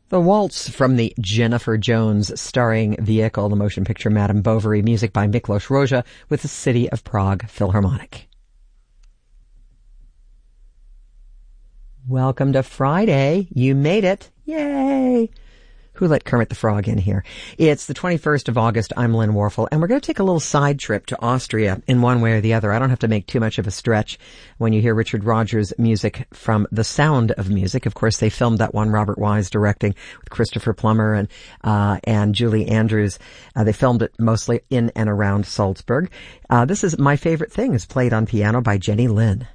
The Waltz from the Jennifer Jones starring vehicle, the motion picture Madame Bovary, music by Miklos Rozsa with the City of Prague Philharmonic. Welcome to Friday. You made it. Yay! Who let Kermit the Frog in here? It's the 21st of August. I'm Lynn Warfel, and we're going to take a little side trip to Austria in one way or the other. I don't have to make too much of a stretch when you hear Richard Rodgers' music from The Sound of Music. Of course, they filmed that one, Robert Wise directing, with Christopher Plummer and Julie Andrews. They filmed it mostly in and around Salzburg. This is My Favorite Thing, is played on piano by Jenny Lin.